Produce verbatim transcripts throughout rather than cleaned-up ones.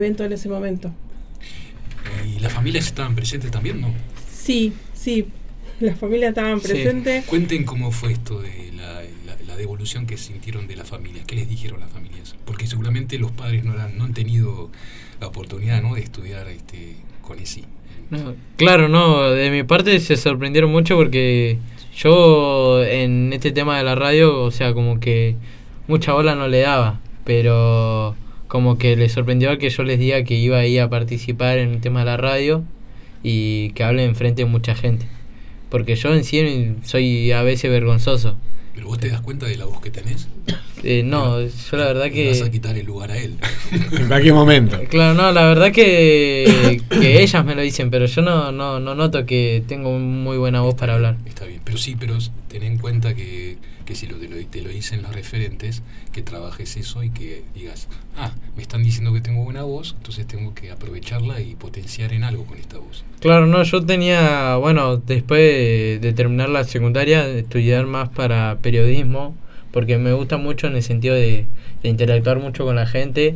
evento en ese momento. ¿Y las familias estaban presentes también, no? Sí, sí, las familias estaban presentes. Sí. Cuenten cómo fue esto de la, la, la devolución que sintieron de las familias. ¿Qué les dijeron las familias? Porque seguramente los padres no, eran, no han tenido la oportunidad, ¿no?, de estudiar este, con E S I. No, claro, no, de mi parte se sorprendieron mucho porque yo en este tema de la radio, o sea, como que mucha bola no le daba, pero como que les sorprendió que yo les diga que iba a ir a participar en el tema de la radio y que hable enfrente de mucha gente, porque yo en sí soy a veces vergonzoso. ¿Pero vos te das cuenta de la voz que tenés? Eh, no, Pero, yo la verdad que... vas a quitar el lugar a él. ¿En cualquier momento? Claro, no, la verdad que, que ellas me lo dicen, pero yo no, no, no noto que tengo muy buena voz está para bien, hablar. Está bien, pero sí, pero ten en cuenta que, que si lo, te, lo, te lo dicen los referentes, que trabajes eso y que digas, ah, me están diciendo que tengo buena voz, entonces tengo que aprovecharla y potenciar en algo con esta voz. Claro, no, yo tenía, bueno, después de, de terminar la secundaria, estudiar más para periodismo, porque me gusta mucho en el sentido de, de interactuar mucho con la gente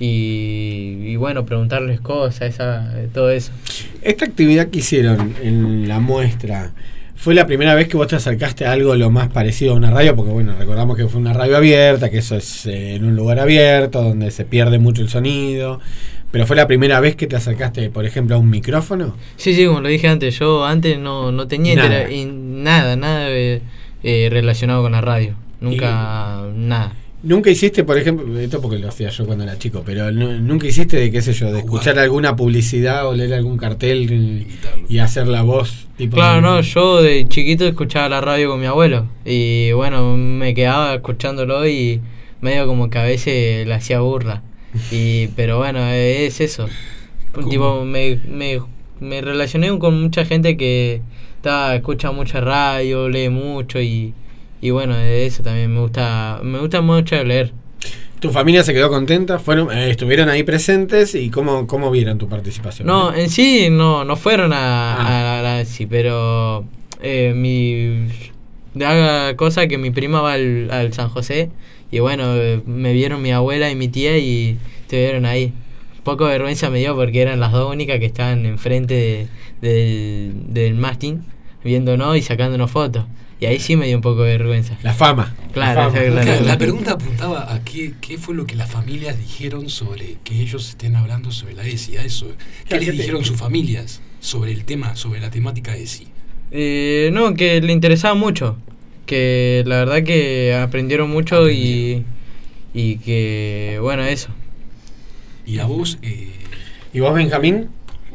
y, y bueno, preguntarles cosas, esa, todo eso. Esta actividad que hicieron en la muestra, ¿fue la primera vez que vos te acercaste a algo lo más parecido a una radio? Porque bueno, recordamos que fue una radio abierta, que eso es eh, en un lugar abierto, donde se pierde mucho el sonido. ¿Pero fue la primera vez que te acercaste, por ejemplo, a un micrófono? Sí, sí, como lo dije antes, yo antes no, no tenía nada, intera- in, nada, nada eh, eh, relacionado con la radio. Nunca, y nada. ¿Nunca hiciste, por ejemplo, esto porque lo hacía yo cuando era chico, pero no, nunca hiciste de, qué sé yo, de escuchar alguna publicidad o leer algún cartel y, y hacer la voz? Tipo claro, de... no, yo de chiquito escuchaba la radio con mi abuelo y bueno, me quedaba escuchándolo y medio como que a veces le hacía burla. Y, pero bueno, es eso. ¿Cómo? Tipo, me, me, me relacioné con mucha gente que está, escucha mucha radio, lee mucho y, y bueno, eso también me gusta, me gusta mucho leer. ¿Tu familia se quedó contenta? ¿Fueron, eh, estuvieron ahí presentes? ¿Y cómo, cómo vieron tu participación? No, en sí no, no fueron a, ah. a la sí, pero eh, mi da cosa que mi prima va al, al San José y bueno, me vieron mi abuela y mi tía y estuvieron ahí. Un poco de vergüenza me dio porque eran las dos únicas que estaban enfrente de, de, del, del mástil viéndonos y sacándonos fotos. Y ahí sí me dio un poco de vergüenza. La fama. Claro, la, fama. Claro, claro, claro. La pregunta apuntaba a qué, qué fue lo que las familias dijeron sobre que ellos estén hablando sobre la E S I, a eso. ¿Qué claro, les ¿qué dijeron te... sus familias sobre el tema, sobre la temática E S I? Eh, no, que le interesaba mucho. Que la verdad que aprendieron mucho aprendieron. y y que, bueno, eso. ¿Y a vos? Eh... ¿Y vos, Benjamín?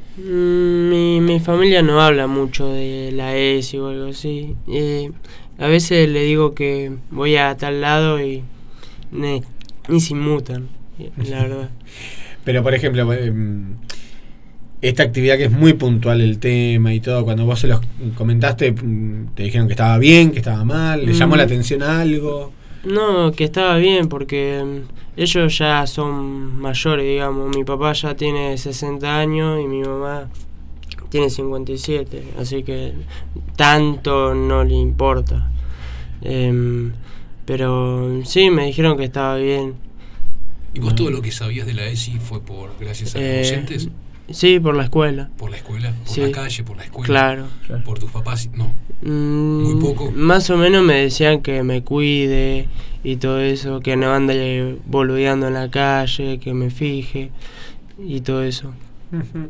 Mi, mi familia no habla mucho de la E S I o algo así. Eh, a veces le digo que voy a tal lado y ne, ni se inmutan, la verdad. Pero, por ejemplo, eh, esta actividad que es muy puntual el tema y todo, cuando vos se los comentaste, ¿te dijeron que estaba bien, que estaba mal? ¿Les llamó mm. la atención algo? No, que estaba bien porque ellos ya son mayores, digamos. Mi papá ya tiene sesenta años y mi mamá tiene cincuenta y siete, así que tanto no le importa. Eh, pero sí, me dijeron que estaba bien. ¿Y vos todo lo que sabías de la E S I fue por gracias a los eh, docentes? Sí, por la escuela. ¿Por la escuela? ¿Por sí. la calle? ¿Por la escuela? Claro. ¿Por tus papás? No. Mm, Muy poco. Más o menos me decían que me cuide y todo eso, que no ande boludeando en la calle, que me fije y todo eso. Uh-huh.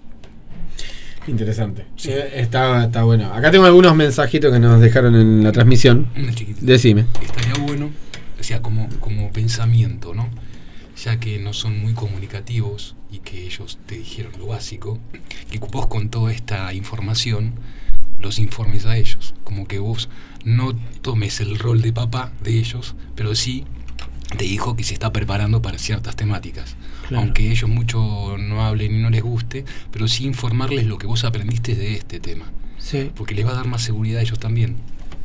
Interesante. Sí. Está, está bueno. Acá tengo algunos mensajitos que nos dejaron en la transmisión. Decime. Estaría bueno, o sea, como, como pensamiento, ¿no? Ya que no son muy comunicativos y que ellos te dijeron lo básico, que vos con toda esta información los informes a ellos, como que vos no tomes el rol de papá de ellos, pero sí de hijo que se está preparando para ciertas temáticas, claro. Aunque ellos mucho no hablen y no les guste, pero sí informarles lo que vos aprendiste de este tema, sí. Porque les va a dar más seguridad a ellos también,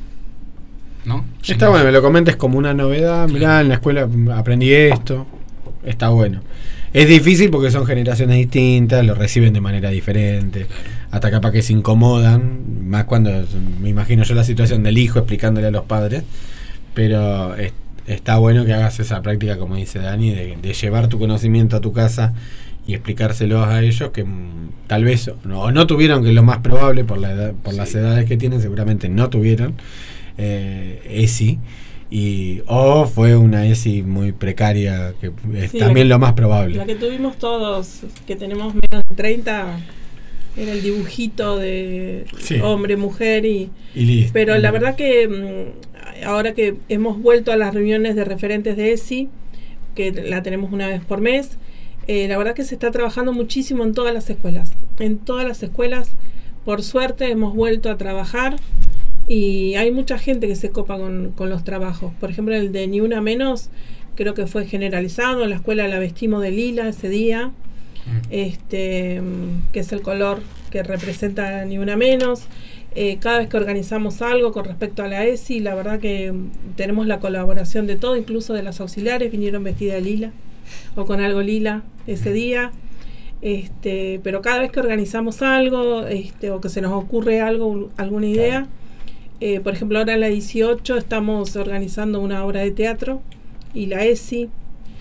¿no? Está no bueno, me lo comentes como una novedad, claro. Mirá, en la escuela aprendí esto, está bueno. Es difícil porque son generaciones distintas, lo reciben de manera diferente, claro. Hasta capaz que se incomodan, más cuando me imagino yo la situación del hijo explicándole a los padres, pero es, está bueno que hagas esa práctica, como dice Dani, de, de llevar tu conocimiento a tu casa y explicárselos a ellos que mm, tal vez no, o no tuvieron, que es lo más probable por la edad, por sí. las edades que tienen, seguramente no tuvieron eh, ESI, y o fue una ESI muy precaria, que es sí, también que, lo más probable. La que tuvimos todos, que tenemos menos de treinta, era el dibujito de sí. hombre, mujer y, y listo. Pero la verdad que ahora que hemos vuelto a las reuniones de referentes de ESI, que la tenemos una vez por mes, eh, la verdad que se está trabajando muchísimo en todas las escuelas. En todas las escuelas, por suerte, hemos vuelto a trabajar. Y hay mucha gente que se copa con, con los trabajos. Por ejemplo, el de Ni Una Menos, creo que fue generalizado. En la escuela la vestimos de lila ese día, mm. este que es el color que representa Ni Una Menos. Eh, cada vez que organizamos algo con respecto a la ESI, la verdad que tenemos la colaboración de todo, incluso de las auxiliares, vinieron vestidas de lila o con algo lila ese día. Este, pero cada vez que organizamos algo este, o que se nos ocurre algo, alguna idea... Claro. Eh, por ejemplo, ahora en la dieciocho estamos organizando una obra de teatro y la ESI,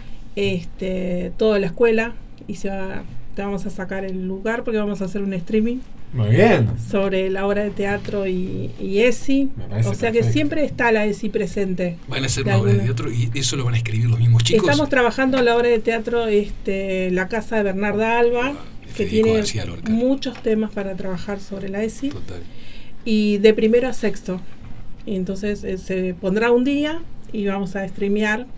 este, toda la escuela, y se va, te vamos a sacar el lugar porque vamos a hacer un streaming. Muy bien. Sobre la obra de teatro y, y ESI. O sea perfecto. Que siempre está la ESI presente. Van a hacer una obra de teatro y eso lo van a escribir los mismos chicos. Estamos trabajando en la obra de teatro este, La Casa de Bernarda Alba, wow, que tiene muchos temas para trabajar sobre la ESI. Total. Y de primero a sexto. Y entonces eh, se pondrá un día y vamos a streamear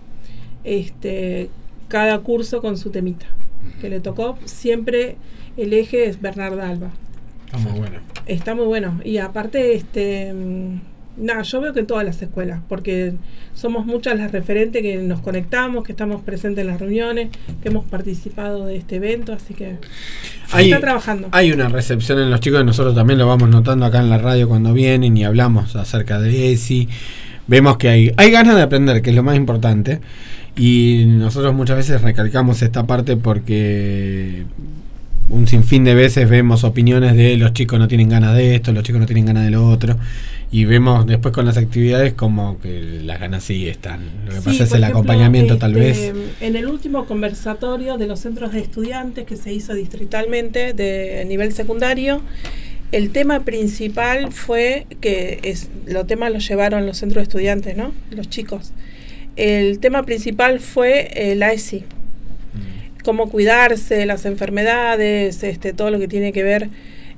este, cada curso con su temita que le tocó. Siempre el eje es Bernarda Alba. Está muy bueno. Está muy bueno. Y aparte, este nada, yo veo que en todas las escuelas, porque somos muchas las referentes que nos conectamos, que estamos presentes en las reuniones, que hemos participado de este evento, así que hay, está trabajando. Hay una recepción en los chicos, nosotros también lo vamos notando acá en la radio cuando vienen y hablamos acerca de ESI. Vemos que hay, hay ganas de aprender, que es lo más importante, y nosotros muchas veces recalcamos esta parte porque un sinfín de veces vemos opiniones de los chicos no tienen ganas de esto, los chicos no tienen ganas de lo otro, y vemos después con las actividades como que las ganas sí están. Lo que sí, pasa es el ejemplo, acompañamiento este, tal vez. En el último conversatorio de los centros de estudiantes que se hizo distritalmente de nivel secundario, el tema principal fue que es, los temas los llevaron los centros de estudiantes, ¿no? Los chicos. El tema principal fue eh, la ESI. Mm. Cómo cuidarse, las enfermedades, este, todo lo que tiene que ver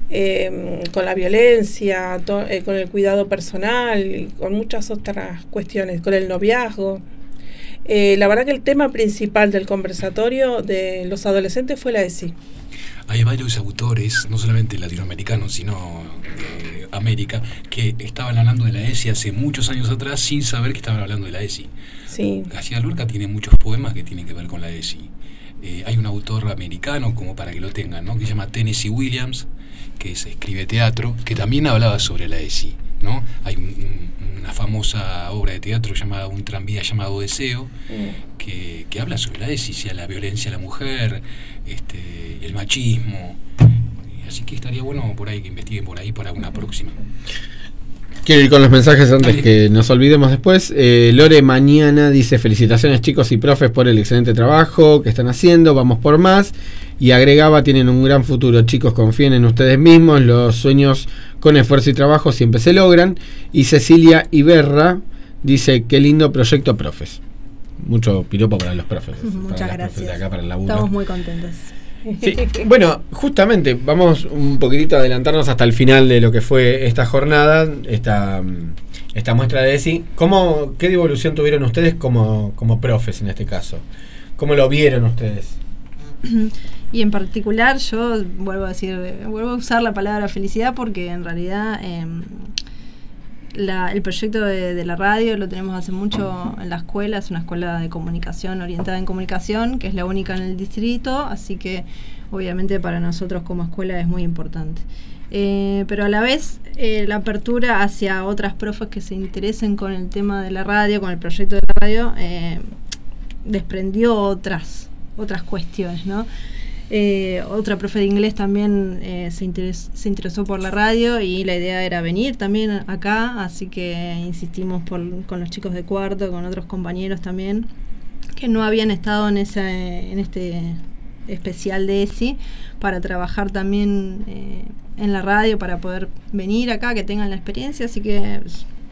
eh, con la violencia, to, eh, con el cuidado personal, y con muchas otras cuestiones, con el noviazgo. Eh, la verdad que el tema principal del conversatorio de los adolescentes fue la ESI. Hay varios autores, no solamente latinoamericanos, sino de América, que estaban hablando de la ESI hace muchos años atrás sin saber que estaban hablando de la ESI. Sí. García Lorca tiene muchos poemas que tienen que ver con la ESI. Eh, hay un autor americano, como para que lo tengan, ¿no?, que se llama Tennessee Williams, que se escribe teatro, que también hablaba sobre la ESI, ¿no? Hay un, un, una famosa obra de teatro llamada Un tranvía llamado Deseo, mm. que, que habla sobre la ESI, sea la violencia a la mujer, este, el machismo. Así que estaría bueno por ahí que investiguen por ahí para una próxima. Quiero ir con los mensajes antes Dale. que nos olvidemos después. Eh, Lore Mañana dice: felicitaciones chicos y profes por el excelente trabajo que están haciendo, vamos por más. Y agregaba: tienen un gran futuro chicos, confíen en ustedes mismos, los sueños con esfuerzo y trabajo siempre se logran. Y Cecilia Iberra dice: qué lindo proyecto profes. Mucho piropo para los profes. Muchas para gracias. Profes de acá, para el laburo. Estamos muy contentos. Sí, bueno, justamente vamos un poquitito a adelantarnos hasta el final de lo que fue esta jornada, esta, esta muestra de ESI. ¿Cómo, qué devolución tuvieron ustedes como, como profes en este caso? ¿Cómo lo vieron ustedes? Y en particular yo vuelvo a decir, vuelvo a usar la palabra felicidad porque en realidad eh, la, el proyecto de, de la radio lo tenemos hace mucho en la escuela, es una escuela de comunicación, orientada en comunicación, que es la única en el distrito, así que obviamente para nosotros como escuela es muy importante. Eh, pero a la vez eh, la apertura hacia otras profes que se interesen con el tema de la radio, con el proyecto de la radio, eh, desprendió otras, otras cuestiones, ¿no? Eh, otra profe de inglés también eh, se, interes, se interesó por la radio y la idea era venir también acá, así que insistimos por, con los chicos de cuarto, con otros compañeros también que no habían estado en ese, en este especial de E S I para trabajar también eh, en la radio, para poder venir acá, que tengan la experiencia, así que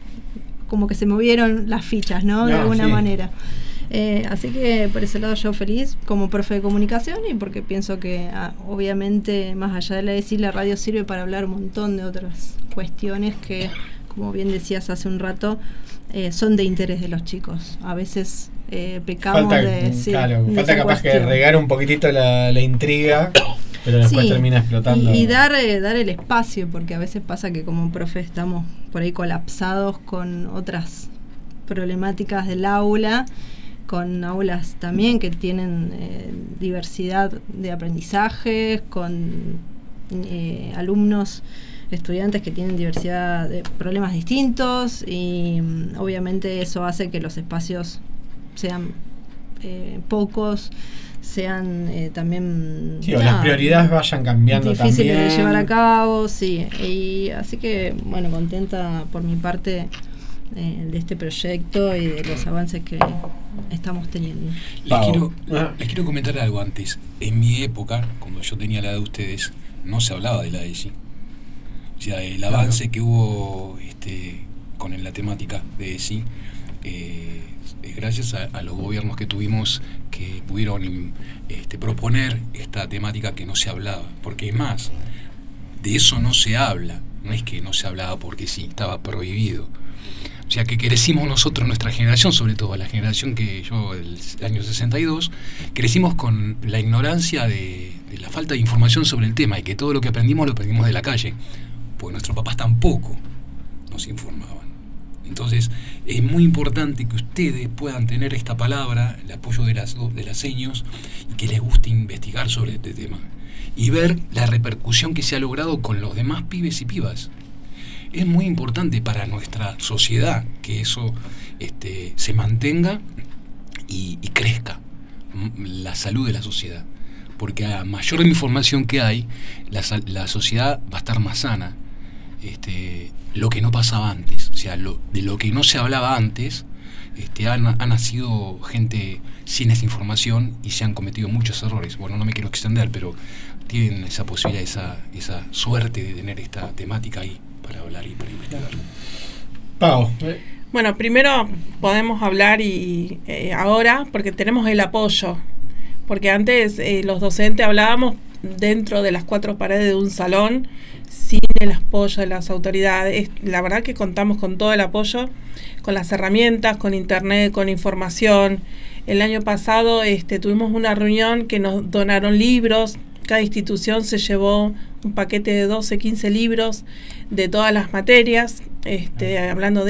como que se movieron las fichas, ¿no? De no, alguna sí. manera. Eh, así que por ese lado yo feliz como profe de comunicación, y porque pienso que ah, obviamente más allá de la E S I, la radio sirve para hablar un montón de otras cuestiones que, como bien decías hace un rato, eh, son de interés de los chicos. A veces eh, pecamos falta, de... Sí, claro, de falta capaz cuestión. que regar un poquitito la, la intriga, pero después sí, termina explotando. Y, y dar, eh, dar el espacio, porque a veces pasa que como profe estamos por ahí colapsados con otras problemáticas del aula, con aulas también que tienen eh, diversidad de aprendizajes, con eh, alumnos, estudiantes que tienen diversidad de problemas distintos, y um, obviamente eso hace que los espacios sean eh, pocos, sean eh, también sí, nada, o las prioridades vayan cambiando difíciles también. de llevar a cabo, sí, y así que bueno, contenta por mi parte eh, de este proyecto y de los avances que estamos teniendo. Les quiero, les quiero comentar algo antes. En mi época, cuando yo tenía la edad de ustedes, no se hablaba de la E S I. O sea, el avance claro. que hubo este, con la temática de E S I eh, es gracias a, a los gobiernos que tuvimos, que pudieron este, proponer esta temática que no se hablaba. Porque es más, de eso no se habla. No es que no se hablaba porque sí, estaba prohibido. O sea, que crecimos nosotros, nuestra generación, sobre todo la generación que yo, el año sesenta y dos, crecimos con la ignorancia de, de la falta de información sobre el tema, y que todo lo que aprendimos lo aprendimos de la calle, porque nuestros papás tampoco nos informaban. Entonces, es muy importante que ustedes puedan tener esta palabra, el apoyo de las, de las seños, y que les guste investigar sobre este tema, y ver la repercusión que se ha logrado con los demás pibes y pibas. Es muy importante para nuestra sociedad que eso este, se mantenga y, y crezca la salud de la sociedad, porque a mayor información que hay, la, la sociedad va a estar más sana. Este, lo que no pasaba antes, o sea, lo, de lo que no se hablaba antes, este, ha, ha nacido gente sin esa información y se han cometido muchos errores. Bueno, no me quiero extender, pero tienen esa posibilidad, esa, esa suerte de tener esta temática ahí para hablar y para investigar. Pau. Bueno, primero podemos hablar y eh, ahora, porque tenemos el apoyo, porque antes eh, los docentes hablábamos dentro de las cuatro paredes de un salón, sin el apoyo de las autoridades. La verdad que contamos con todo el apoyo, con las herramientas, con internet, con información. El año pasado este, tuvimos una reunión que nos donaron libros. Cada institución se llevó un paquete de doce, quince libros de todas las materias, este, hablando de